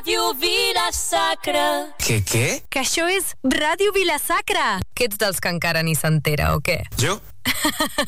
Ràdio Vila-sacra. Què? Que això és Ràdio Vila-sacra. Que ets dels que encara ni s'entera, o què? Jo?